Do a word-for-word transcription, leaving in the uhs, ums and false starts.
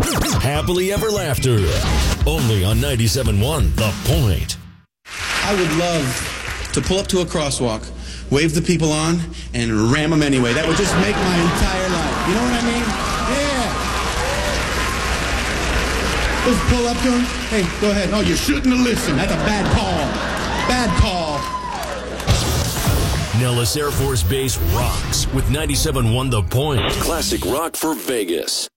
Happily Ever Laughter. Only on ninety-seven point one The Point. I would love to pull up to a crosswalk, wave the people on, and ram them anyway. That would just make my entire life. You know what I mean? Yeah. Just pull up to them. Hey, go ahead. Oh, you shouldn't have listened. That's a bad call. Bad call. Nellis Air Force Base rocks with ninety-seven point one The Point. Classic rock for Vegas.